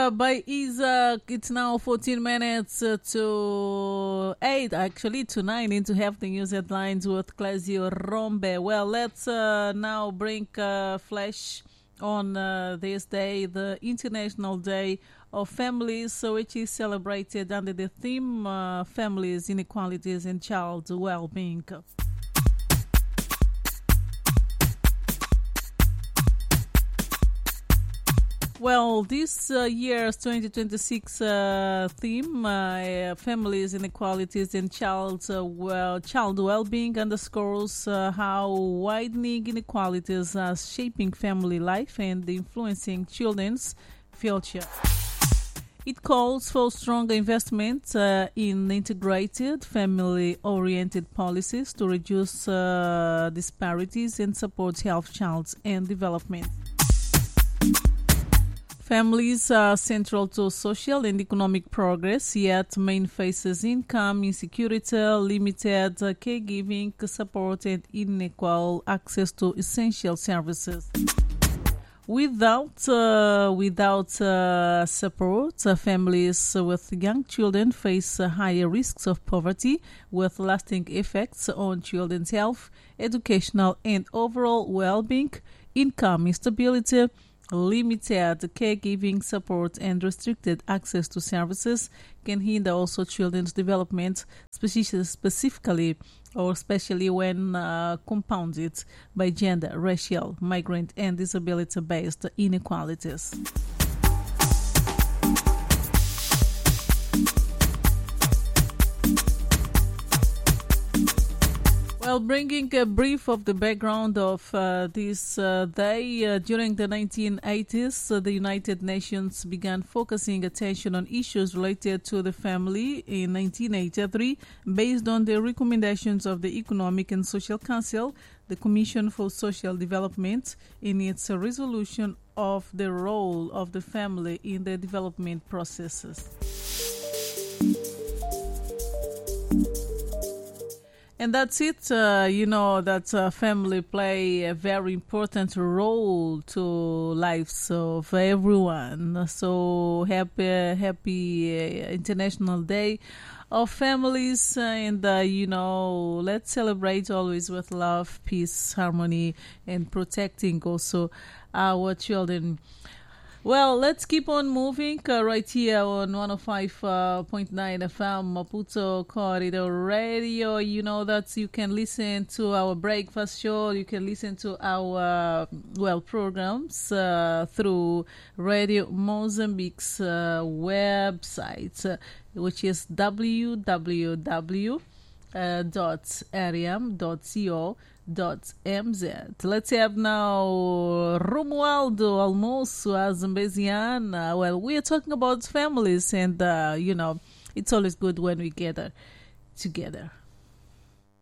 by Isaac. It's now 14 minutes to 8, actually to 9, into Have the News Headlines with Clasio Rombe. Well, let's now bring flash on this day, the International Day of Families, so which is celebrated under the theme Families, Inequalities and Child Well-being. Well, this year's 2026 theme, Families, Inequalities and Child Well-being, underscores how widening inequalities are shaping family life and influencing children's future. It calls for stronger investment in integrated, family-oriented policies to reduce disparities and support health, child, and development. Families are central to social and economic progress, yet main faces income insecurity, limited caregiving support, and unequal access to essential services. Without support, families with young children face higher risks of poverty, with lasting effects on children's health, educational and overall well-being. Income instability, limited caregiving support, and restricted access to services can hinder also children's development, specifically or especially when compounded by gender, racial, migrant, and disability-based inequalities. Well, bringing a brief of the background of this day, during the 1980s, the United Nations began focusing attention on issues related to the family in 1983, based on the recommendations of the Economic and Social Council, the Commission for Social Development, in its resolution of the role of the family in the development processes. And that's it. That family play a very important role to lives of everyone. So happy International Day of Families, and let's celebrate always with love, peace, harmony, and protecting also our children. Well, let's keep on moving right here on 105.9 FM Maputo Corridor Radio. You know that you can listen to our breakfast show. You can listen to our, programs through Radio Mozambique's website, which is www.ariam.co.mz. Let's have now Romualdo Almoço Azambeziana. Well, we are talking about families, and it's always good when we gather together.